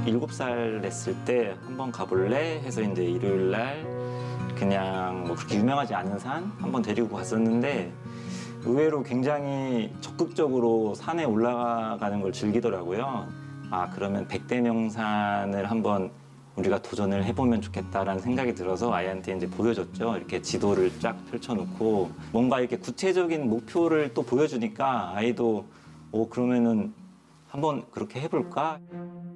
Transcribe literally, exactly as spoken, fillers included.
일곱 살 됐을 때 한번 가볼래 해서 이제 일요일 날 그냥 뭐 그렇게 유명하지 않은 산 한번 데리고 갔었는데 의외로 굉장히 적극적으로 산에 올라가는 걸 즐기더라고요. 아, 그러면 백대명산을 한번 우리가 도전을 해보면 좋겠다라는 생각이 들어서 아이한테 이제 보여줬죠. 이렇게 지도를 쫙 펼쳐놓고 뭔가 이렇게 구체적인 목표를 또 보여주니까 아이도 오, 그러면은 한번 그렇게 해볼까?